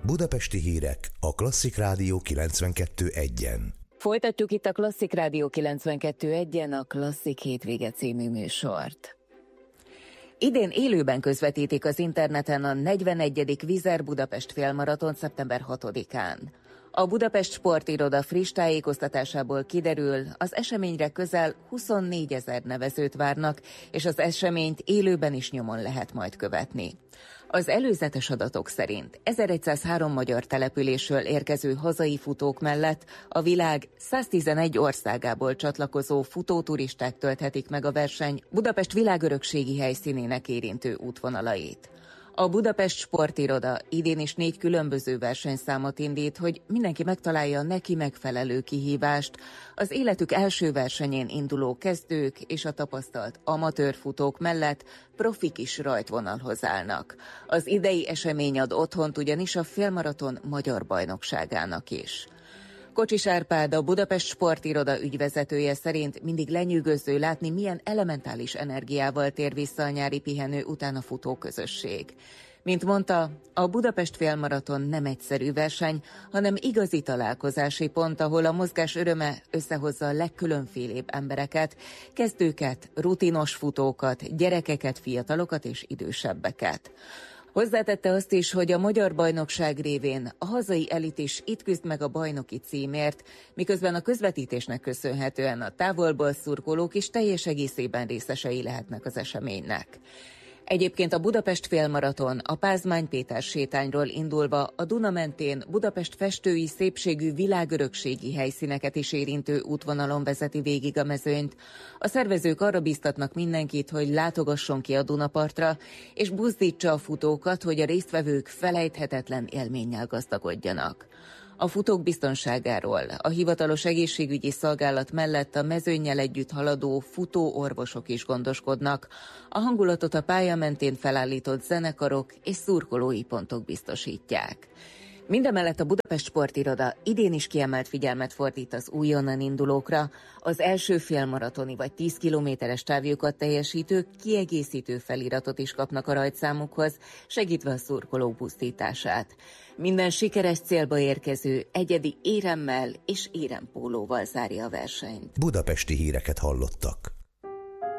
Budapesti hírek a Klasszik Rádió 92.1-en. Folytatjuk itt a Klasszik Rádió 92.1-en a Klasszik Hétvége című műsort. Idén élőben közvetítik az interneten a 41. Vizer Budapest félmaraton szeptember 6-án. A Budapest Sportiroda friss tájékoztatásából kiderül, az eseményre közel 24 000 nevezőt várnak, és az eseményt élőben is nyomon lehet majd követni. Az előzetes adatok szerint 1103 magyar településről érkező hazai futók mellett a világ 111 országából csatlakozó futóturisták tölthetik meg a verseny Budapest világörökségi helyszínének érintő útvonalait. A Budapest Sportiroda idén is 4 különböző versenyszámot indít, hogy mindenki megtalálja a neki megfelelő kihívást. Az életük első versenyén induló kezdők és a tapasztalt amatőr futók mellett profik is rajtvonalhoz állnak. Az idei esemény ad otthont ugyanis a félmaraton magyar bajnokságának is. Kocsis Árpád, a Budapest Sportiroda ügyvezetője szerint mindig lenyűgöző látni, milyen elementális energiával tér vissza a nyári pihenő után a futóközösség. Mint mondta, a Budapest félmaraton nem egyszerű verseny, hanem igazi találkozási pont, ahol a mozgás öröme összehozza a legkülönfélébb embereket, kezdőket, rutinos futókat, gyerekeket, fiatalokat és idősebbeket. Hozzátette azt is, hogy a magyar bajnokság révén a hazai elit is itt küzd meg a bajnoki címért, miközben a közvetítésnek köszönhetően a távolból szurkolók is teljes egészében részesei lehetnek az eseménynek. Egyébként a Budapest félmaraton a Pázmány Péter sétányról indulva a Duna mentén Budapest festői szépségű világörökségi helyszíneket is érintő útvonalon vezeti végig a mezőnyt. A szervezők arra bíztatnak mindenkit, hogy látogasson ki a Dunapartra, és buzdítsa a futókat, hogy a résztvevők felejthetetlen élménnyel gazdagodjanak. A futók biztonságáról a hivatalos egészségügyi szolgálat mellett a mezőnnyel együtt haladó futóorvosok is gondoskodnak. A hangulatot a pálya mentén felállított zenekarok és szurkolói pontok biztosítják. Mindemellett a Budapest Sportiroda idén is kiemelt figyelmet fordít az újonnan indulókra. Az első félmaratoni vagy 10 kilométeres távjukat teljesítők kiegészítő feliratot is kapnak a rajtszámukhoz, segítve a szurkolók buzdítását. Minden sikeres célba érkező egyedi éremmel és érempólóval zárja a versenyt. Budapesti híreket hallottak.